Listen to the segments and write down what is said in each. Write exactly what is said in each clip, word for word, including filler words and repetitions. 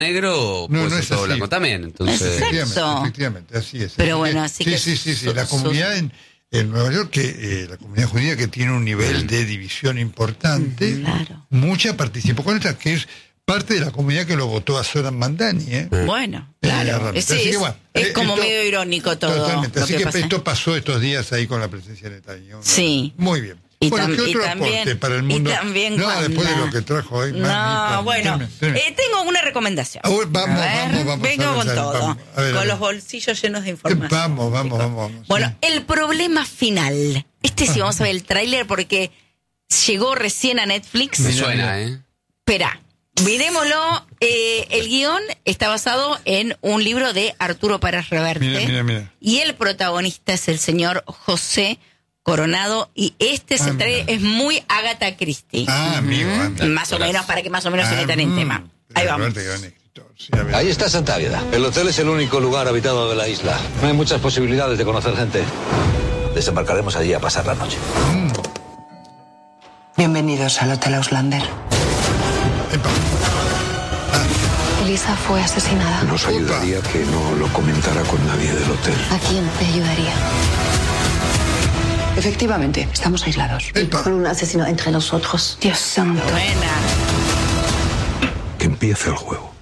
negro, no, pues no es todo así. blanco también. Entonces, Exacto. Efectivamente, efectivamente, así es. Pero así bueno, que, así sí, que sí, sí, sí, su- la su- comunidad en, en Nueva York, que eh, la comunidad judía que tiene un nivel de división importante, Claro. mucha participó con esta, que es parte de la comunidad que lo votó a Zoran Mandani, ¿eh? Bueno, Eh, claro. realmente. Ese Así que es, bueno, es eh, como esto- medio irónico todo. Totalmente, lo así que que pasa. esto pasó estos días ahí con la presencia de Netanyahu, ¿no? Sí. Muy bien. Y bueno, tam- ¿qué y otro también- aporte para el y mundo? también no, cuando- después de lo que trajo hoy. No, mamita, bueno, dime, dime. eh, tengo una recomendación. Ah, bueno, vamos, A ver, vamos, vamos, vengo a ver, con dale, todo, vamos. A ver, a con ver. los bolsillos llenos de información. Vamos, vamos, chicos. vamos, vamos, Bueno, sí. el problema final. Este sí, vamos a ver el tráiler porque llegó recién a Netflix. me Mira, suena, mira. ¿eh? Espera, miremoslo. Eh, el guión está basado en un libro de Arturo Pérez Reverte. Mira, mira, mira. Y el protagonista es el señor José Coronado. Y este Ah, se trae, mira. es muy Agatha Christie. Ah, amigo, anda. Más o menos, para que más o menos se Ah, metan en mm, tema. Ahí vamos. Roberto, gran escritor, sí, a ver. Ahí está Santa Águeda. El hotel es el único lugar habitado de la isla. No hay muchas posibilidades de conocer gente. Desembarcaremos allí a pasar la noche. Bienvenidos al Hotel Auslander. Epa. Elisa fue asesinada. Nos ayudaría que no lo comentara con nadie del hotel. ¿A quién te ayudaría? Efectivamente, estamos aislados. Epa. Con un asesino entre nosotros. Dios santo. Buena. Que empiece el juego.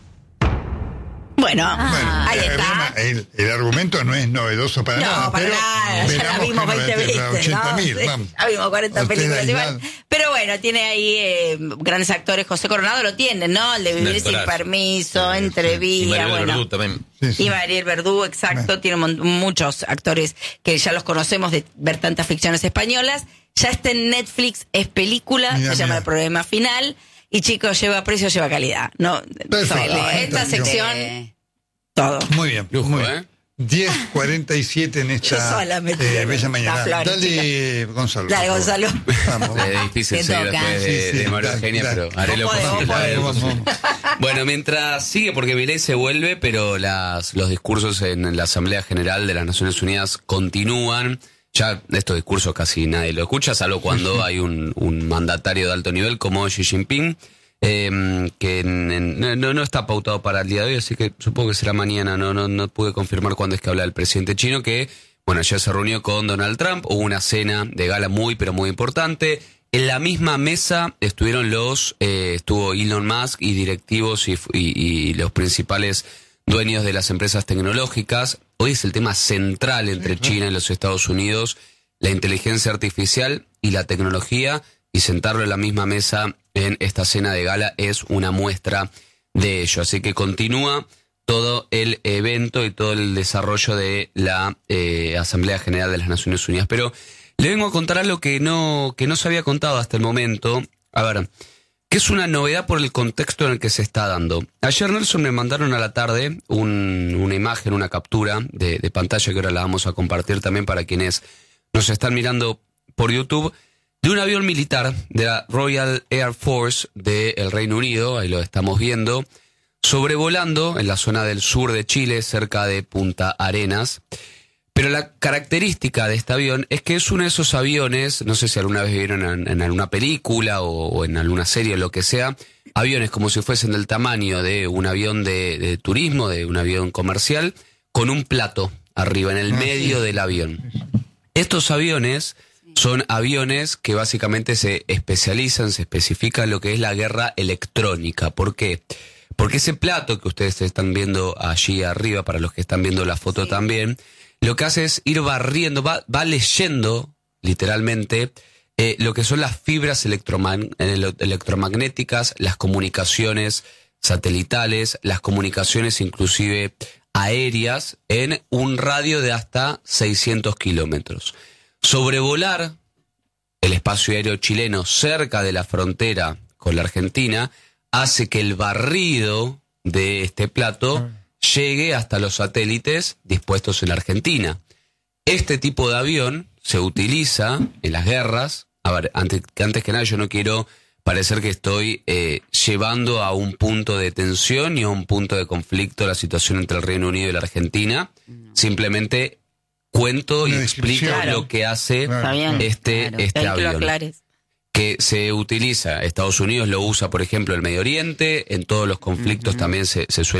Bueno, Bueno, ahí eh, está. El, el argumento no es novedoso para No, nada. para pero nada, ya la veramos vimos que no veinte es de veces, ochenta mil, ¿no? Sí, vamos. ya vimos cuarenta Usted películas aislado. igual. Pero bueno, tiene ahí eh, grandes actores. José Coronado lo tienen, ¿no? El de Vivir sin actorazo. permiso, Y Entrevía, Maribel bueno. Verdú también. Sí, sí. Y Mariel Verdú, exacto, tiene mon- muchos actores que ya los conocemos de ver tantas ficciones españolas. Ya está en Netflix, es película, Mira, se llama mira. El Problema Final. Y chicos, lleva precio, lleva calidad. No, Perfecto, todo. Esta fantástico. sección, todo. Muy bien, Lujo, muy bien. ¿eh? diez cuarenta y siete en Yo esta sola me eh, tiré bella las mañana. flores, Dale, Gonzalo. Dale, por favor. Gonzalo. Vamos, vamos. Es difícil Te seguir toca. después de, Sí, sí, de María dale, Eugenia, dale. pero haré lo Vos podés, posible. vos haré lo podés. posible. Bueno, mientras sigue, porque Milei se vuelve, pero las, los discursos en la Asamblea General de las Naciones Unidas continúan. Ya estos discursos casi nadie lo escucha, salvo cuando hay un, un mandatario de alto nivel como Xi Jinping, eh, que en- en- no, no está pautado para el día de hoy, así que supongo que será mañana. No, no, no pude confirmar cuándo es que habla el presidente chino, que bueno, ya se reunió con Donald Trump, hubo una cena de gala muy, pero muy importante. En la misma mesa estuvieron los, eh, estuvo Elon Musk y directivos y, y, y los principales dueños de las empresas tecnológicas. Hoy es el tema central entre China y los Estados Unidos, la inteligencia artificial y la tecnología, y sentarlo en la misma mesa en esta cena de gala es una muestra de ello. Así que continúa todo el evento y todo el desarrollo de la eh, Asamblea General de las Naciones Unidas. Pero le vengo a contar algo que no, que no se había contado hasta el momento. A ver, que es una novedad por el contexto en el que se está dando. Ayer, Nelson, me mandaron a la tarde un, una imagen, una captura de, de pantalla que ahora la vamos a compartir también para quienes nos están mirando por YouTube, de un avión militar de la Royal Air Force del Reino Unido, ahí lo estamos viendo, sobrevolando en la zona del sur de Chile, cerca de Punta Arenas. Pero la característica de este avión es que es uno de esos aviones, no sé si alguna vez vieron en, en alguna película o, o en alguna serie o lo que sea, aviones como si fuesen del tamaño de un avión de, de turismo, de un avión comercial, con un plato arriba, en el Ah, medio sí. del avión. Estos aviones son aviones que básicamente se especializan, se especifican en lo que es la guerra electrónica. ¿Por qué? Porque ese plato que ustedes están viendo allí arriba, para los que están viendo la foto Sí. también, lo que hace es ir barriendo, va, va leyendo literalmente eh, lo que son las fibras electromag- ele- electromagnéticas, las comunicaciones satelitales, las comunicaciones inclusive aéreas en un radio de hasta seiscientos kilómetros. Sobrevolar el espacio aéreo chileno cerca de la frontera con la Argentina hace que el barrido de este plato llegue hasta los satélites dispuestos en la Argentina. Este tipo de avión se utiliza en las guerras. A ver, antes, antes que nada yo no quiero parecer que estoy eh, llevando a un punto de tensión y a un punto de conflicto la situación entre el Reino Unido y la Argentina. Simplemente cuento y Una explico descripción. lo que hace Claro. Está bien. este, Claro. este Hay que lo avión. aclares. que se utiliza, Estados Unidos lo usa, por ejemplo, el Medio Oriente, en todos los conflictos uh-huh. también se, se suele